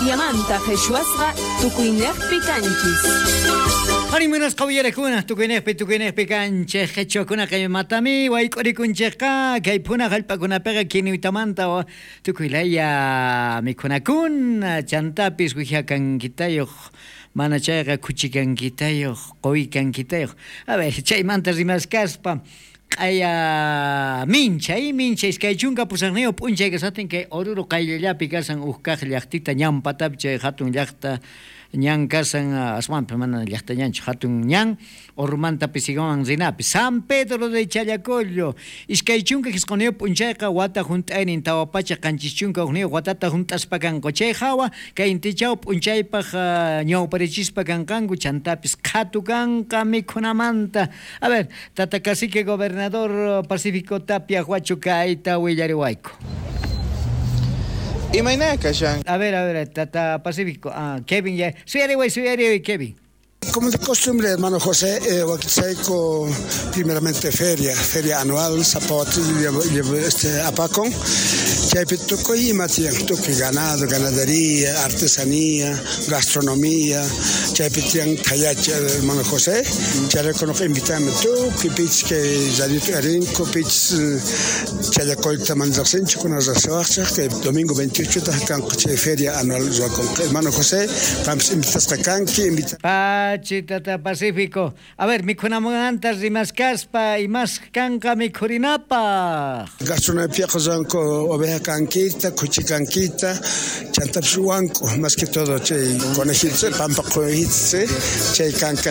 Diamanta Jeshuasra Tukuinejpi Kanchis. Harimunas qawiyarakuna tukuinejpi kanche hechokuna kay matami wayk'urikunchikqa kay puna hallp'akunapiqa kinuitamanta tukuylaya mikunakun chantapis wijakankitayuq mana chayqa kuchikankitayuq qowikankitayuq a ver chaymanta rimaskaspa qaya minchay iskay chunka pusaqniyuq p'unchayqa satin kay Oruro qayllallapi kasan kaq llaqtita ñampatapi chay hatun llaqta ñan kasan aswanpi mana llaqta ñanchu hatun ñan Ormanta pisigawan zinapi San Pedro de Challacollo iskay chunka hisqoniyuq p'unchayqa wata junt'aynin tawapacha qanchis chunka uqniyuq watata junt'aspa kanku chay hawa kay intichaw p'unchaypaq ñawparichispa kankanku chantapis qhatu kanqa mikhunamanta a ver tata cacique gobernador Pacífico Tapia Huachu kayta willariwayku. Imayna kashan. A ver, Tata Pacífico. Kevin ya. Suyari, Kevin. Como de costumbre, hermano José, Huaquitzaico, primeramente feria anual, Zapote, Apacón, Chaypitucoy y Matian, ganado, ganadería, artesanía, gastronomía, Chaypitian Tayacha, hermano José, Chalecono invitame tú, Kipich, que Zadito Arinco, Pich, Chayacoy Tamanzacencho, con las razoas, que domingo 28 Tajan, feria anual, hermano José, vamos a invitar a Canqui, Tata Pacífico. A ver, mikunamantas y más caspa y más canca mikurinapa. Gastronomía con oveja canquita, cuchicanquita, chantapsuanco, más que todo, che, conejitze, pampa conejitze, che, canca,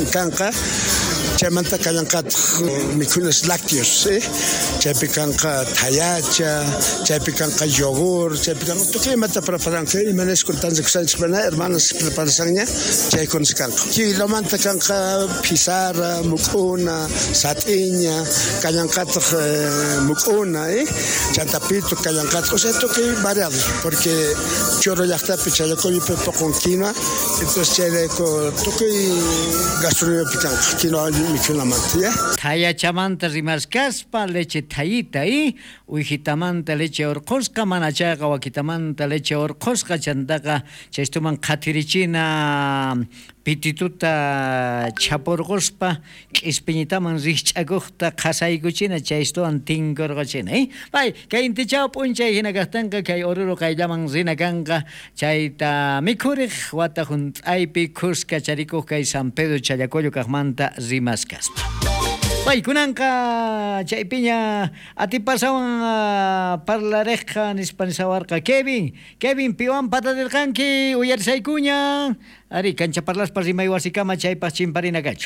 che, manta cayancat, mikunas lácteos, che, picanca tayacha, che, picanca yogur, che, picanca, tu que mata preparan, que imanes con tan hermanos preparasannya, che, con scanca. Ki lo manta canca pisara, mukuna, satiña, cayancat mukuna, chantapito, cayancat, o sea, toque variado, porque choro ya está pichado con pepo con quinoa, entonces chile con toque gastronomía picante, quinoa mi quinoa manta, Taya chamanta rimas caspa, leche tayita uijitamanta leche orcosca, manachaga wakitamanta leche orcosca, chandaga, chestuman katirichina, pitituta chaporgospa, ispinitaman richagukta, kasayguchina, chaisto antingorgochina, Vai, kay intichao punchay hinagastanka, kay Oruro kay llaman zinaganga, chayta mikurij, wata junt aypi kuska charikuj kay San Pedro Challacollo kajmanta rimaskaspa. Vai, kunanka chaypiña atipasawan parlareja nispanisawarqa Kevin piwan patadirqanki uyarisaykuña ari kancha parlaspa rimay wasikama chaypaq chimparina kachu.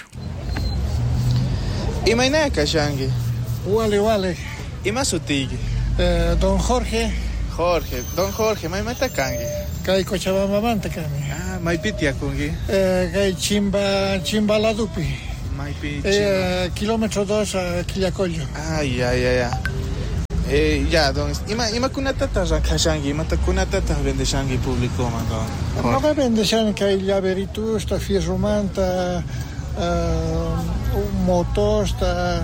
Imayna kashanki. Wale. Ima sutiki. Don Jorge, maymata kanki. kay Cochabamba manta kami. Maypitia kunki. Kay Chimba Ladupi. Kilómetro 2 a Quillacollo. Ya, don. Ima kunatata kashanki, ima kunatata vende shanki público mando. No me vende shanki kay llaveritus, ta fierromanta, motos, ta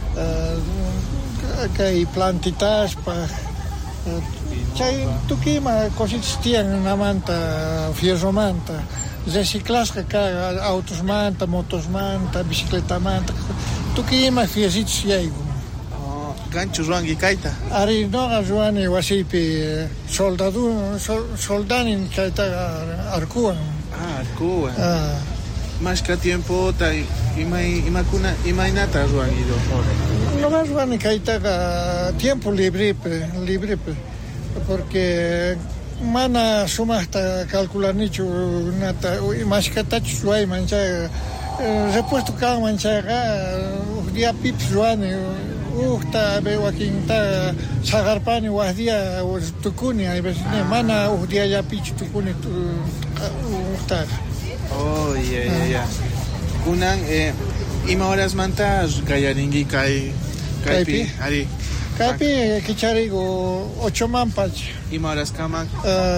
kay plantitas pa chay tukima cositas tienen una manta fierromanta. Reciclaje ka autos manta, motos manta, bicicleta manta. Tukima fiesitos yaigo. Gancho Juangi kaita. Ari no Juani wasipi soldanin kaita arkuan. Arkuan. Más que tiempo ta imainata Juangi do. No más Juani kaita tiempo libre, porque mana suma hasta calcular nicho nata más que tach suai mancha repuesto ka mancha dia pip suani uhta bewa kinta sagarpani wahdia tukuni ay besne mana uhdia ya pich tukuni uhta. Ya. Kunan ima horas mantas gayaringi kaipi ari Kaipi kicharigo 8 mampach. Ima horas kamak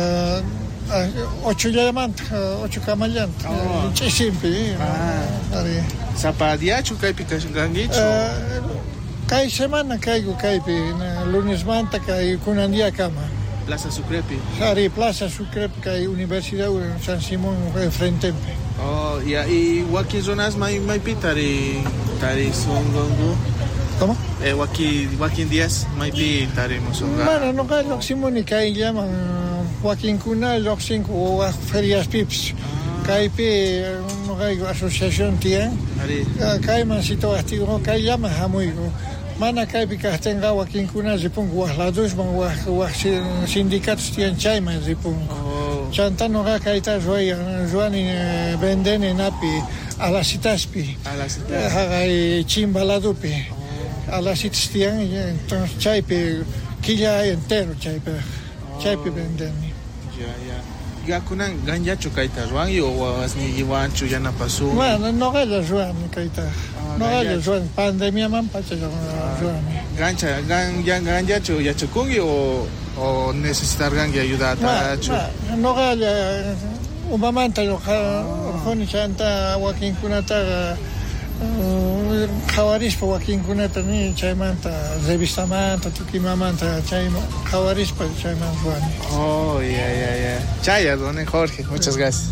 8 llamant, 8 kamayant. Chisimpi. Ari. Zapadia kaipi gangicho. Kai semana kaigo kaipi lunes manta kai kunandia kama. Plaza Sucrepi. Hari Plaza Sucrepi kay Universidad San Simón frente. Oh, y Waki zonas may pitari songongo. ¿Cómo? Joaquín Díaz may pitari mo songa. Bueno, no kay Simón ni kay llaman Joaquín Kuna Loxin o Ferias Pips. Kay pe no kay asociación tien. Kay man sito astigo kay llama hamuigo. Mana kay pikastenga Joaquín Kuna zipung lados bang sindicatos tien chayman zipung. Chantano kay ta Joani venden en api a la citaspi. Kay chimbaladupi. A la citas tien entonces chaype quilla entero chaype venden. Ya. Ya kunan ganyacho kaita ruang yo wasni iwanchu yana pasu. Bueno, no gaya ruang kaita. No gaya ruang pandemia man pacha ruang. Ganyacho ya chukungi o necesitar gangi ayuda tacho. No gaya umamanta yo khoni chanta Joaquín Kunata Jawarispa Joaquín Kunata ni chaymanta revistamanta tukimamanta chaymo Jawarispa chayman ruang. Oh, ya. Chaya, don Jorge, muchas gracias.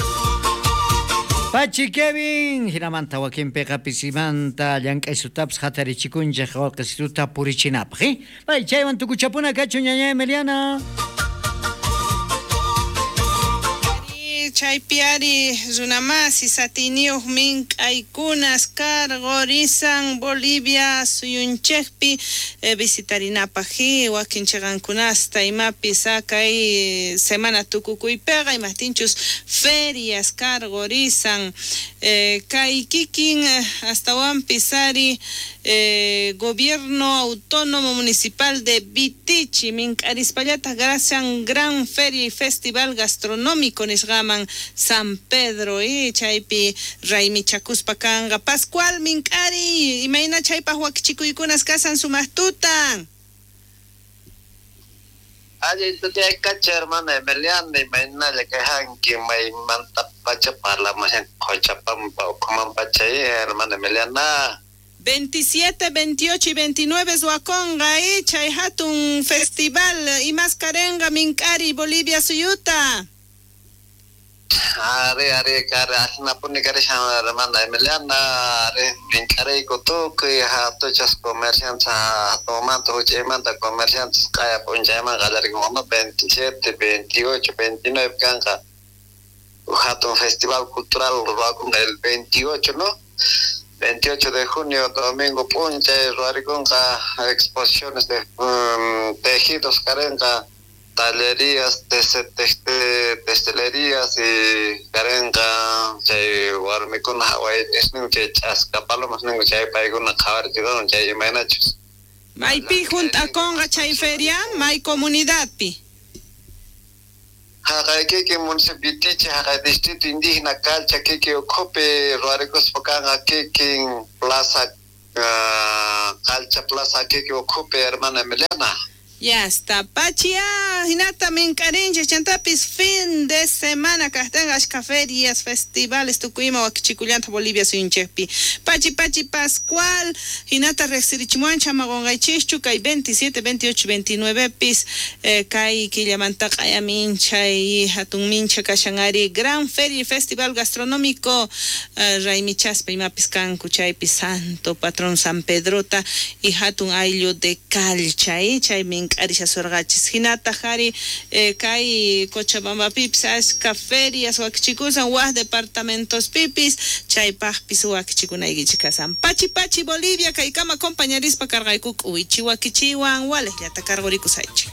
Pachi Kevin, Hiramanta Joaquín Pega Pisimanta, Yanka Sutaps, Hatari Chikunja, Joaquisuta Purichinapri. Pai, Chayman Tukuchapuna, Cachuña, Emiliana. Chaypiari runamasi satiniuq mink'aykunas kargorisan Bolivia suyunchekpi visitarinapaqi wakin chaqankunasta imapis kay semana tukukuypiqa imatinchus ferias kargorisan kay kikin astawanpis ari Gobierno Autónomo Municipal de Vitichi mink'arispallata gracian Gran Feria y Festival Gastronómico nisqaman San Pedro chaypi Raimi Chakuspa kanga Pascual mink'ari imayna chaypa wakichikuykunas kasan sumaqtutan Allí tú tienes que hermano Emiliano y mañana le quejan que me manta pacha para la mañana cochapam como pacha hermano Emiliano 27, 28 y 29 Zuaconga chay hatun festival y mascarenga mink'ari Bolivia suyuta Are asna puni kare hermana Emiliana are mink'ari kutu que hatochas comerciantes tomando manta comerciantes kaya punjama galeri como 27, 28, 29 kanga hatun festival cultural con el 28 ¿no? 28 de junio, domingo punche, Ruariconga, exposiciones de tejidos, carenga, tallerías, textilerías y carenga, chay, Guarmicuna, Hawaii, es un que chascapalomas, no chay, paiguna, cabar, chay, menachos. May pi junta conga chay feria, may comunidad pi. Que municipio distrito indígena calcha que ocupe Ruaricos Pocanga que plaza calcha plaza que ocupe hermana Emiliana. Ya está, Pachia, Hinata Mincarinche, Chantapis, fin de semana, Castangas, ferias, festivales, Tucuima, Chiculianta, Bolivia, Suyunchepi. Pachi Pascual, Hinata Rexirichimuan, Chamagongay Chichu, Kai 27, 28, 29 pis, Kai Killamanta, Kaya Mincha y Hatun Mincha, Kashangari, Gran Feria y Festival Gastronómico, Raimichas, Prima Piscan, Cuchay Pisanto, Patrón San Pedrota y Hatun Ayllo de Calcha, Chay Min. Arisha Sorgachis Hinata Hari Kai Cochabamba Pips Ashka ferias Wakchikusan Wah departamentos Pipis Chay Pajpis Wakchikunaygi Chikasan Pachi Bolivia Kai Kama compañerispa Kargaykuk Uichi Wakichiwan Wale Yata Kargorikusaichi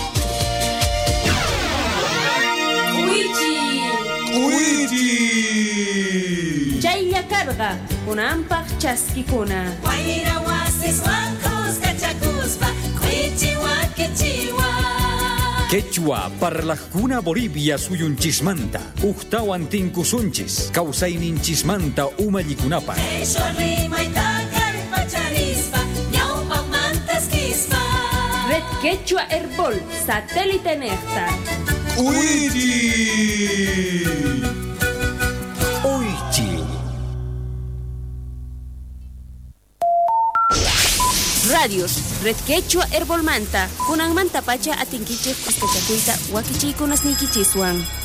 Uichi Chaylla Karga Kunampaq Chaskikuna Guaira Wasis Wankos Kachakuspa Quechua parlajuna Bolivia suyunchismanta Uchtawan tinkusunchis Kausayninchismanta umallikunapa Red Quechua Herbol Satélite Néctar Oichi Radios Red Quechua Herbol Manta, kunang manta pacha atingkichik kuskachakuyta wakichikunas nikichiswan.